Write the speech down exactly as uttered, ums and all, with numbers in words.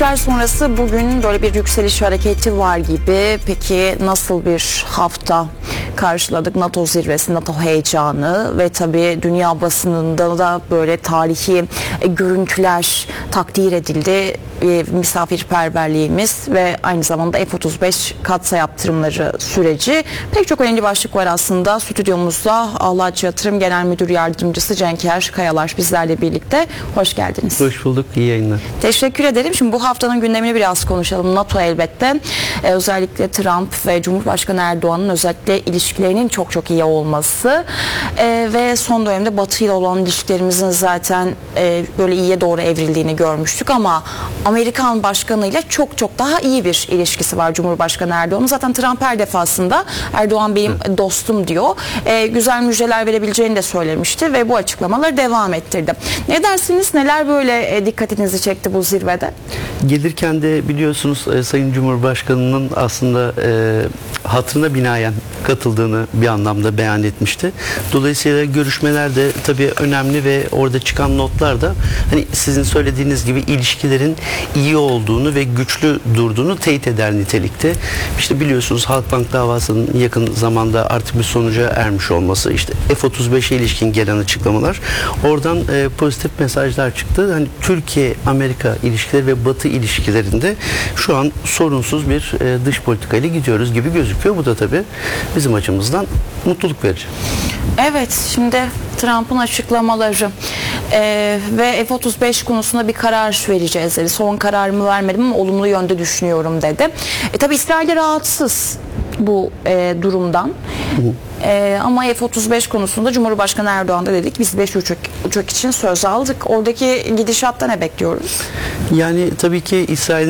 Görüşler sonrası bugün böyle bir yükseliş hareketi var gibi. Peki nasıl bir hafta karşıladık? NATO zirvesi, NATO heyecanı ve tabii dünya basınında da böyle tarihi e, görüntüler takdir edildi. E, misafirperverliğimiz ve aynı zamanda F otuz beş katsa yaptırımları süreci. Pek çok önemli başlık var aslında. Stüdyomuzda Ağlaç Yatırım Genel Müdür Yardımcısı Cenker Kayalar bizlerle birlikte. Hoş geldiniz. Hoş bulduk. İyi yayınlar. Teşekkür ederim. Şimdi bu haftanın gündemini biraz konuşalım. NATO elbette. Ee, özellikle Trump ve Cumhurbaşkanı Erdoğan'ın özellikle ilişkilerinin çok çok iyi olması ee, ve son dönemde Batı ile olan ilişkilerimizin zaten e, böyle iyiye doğru evrildiğini görmüştük ama Amerikan başkanı ile çok çok daha iyi bir ilişkisi var Cumhurbaşkanı Erdoğan'ın. Zaten Trump her defasında Erdoğan benim Hı. dostum diyor. Ee, güzel müjdeler verebileceğini de söylemişti ve bu açıklamaları devam ettirdi. Ne dersiniz? Neler böyle e, dikkatinizi çekti bu zirvede? Gelirken de biliyorsunuz e, Sayın Cumhurbaşkanı'nın aslında e, hatırına binaen katıldığını bir anlamda beyan etmişti. Dolayısıyla görüşmeler de tabii önemli ve orada çıkan notlar da hani sizin söylediğiniz gibi ilişkilerin iyi olduğunu ve güçlü durduğunu teyit eder nitelikte. İşte biliyorsunuz Halkbank davasının yakın zamanda artık bir sonuca ermiş olması, işte F otuz beşe ilişkin gelen açıklamalar, oradan e, pozitif mesajlar çıktı. Hani Türkiye-Amerika ilişkileri ve Batı ilişkilerinde şu an sorunsuz bir e, dış politikayla gidiyoruz gibi gözüküyor. Bu da tabii bizim açımızdan mutluluk verici. Evet, şimdi Trump'ın açıklamaları ee, ve F otuz beş konusunda bir karar vereceğiz dedi. Son kararımı vermedim ama olumlu yönde düşünüyorum dedi. E, tabii İsrail rahatsız bu e, durumdan. Hı hı. Ee, ama F otuz beş konusunda Cumhurbaşkanı Erdoğan da dedik biz beş uçak, uçak için söz aldık. Oradaki gidişatta ne bekliyoruz? Yani tabii ki İsrail